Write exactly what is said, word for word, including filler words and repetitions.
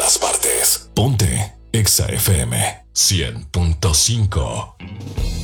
todas partes. Ponte Exa F M cien punto cinco.